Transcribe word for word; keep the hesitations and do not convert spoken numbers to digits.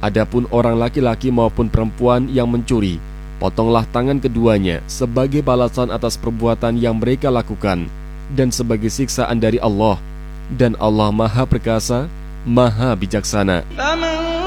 Adapun orang laki-laki maupun perempuan yang mencuri, potonglah tangan keduanya sebagai balasan atas perbuatan yang mereka lakukan dan sebagai siksaan dari Allah. Dan Allah Maha Perkasa, Maha Bijaksana.